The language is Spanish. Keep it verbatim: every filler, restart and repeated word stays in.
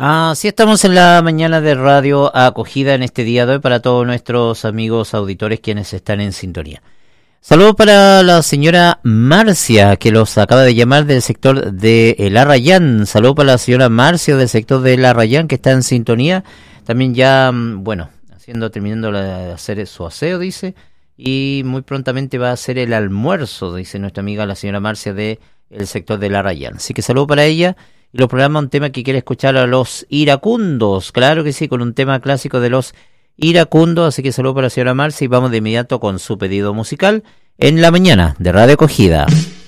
Ah, sí, estamos en la mañana de Radio Acogida en este día de hoy para todos nuestros amigos auditores quienes están en sintonía. Saludos para la señora Marcia, que los acaba de llamar del sector de El Arrayán. Saludos para la señora Marcia del sector de El Arrayán, que está en sintonía. También ya, bueno, haciendo, terminando de hacer su aseo, dice. Y muy prontamente va a hacer el almuerzo, dice nuestra amiga la señora Marcia del sector de El Arrayán. Así que saludos para ella. Y los programas, un tema que quiere escuchar a los iracundos. Claro que sí, con un tema clásico de los iracundos. Así que saludos para la señora Marcia y vamos de inmediato con su pedido musical en la mañana de Radio Acogida.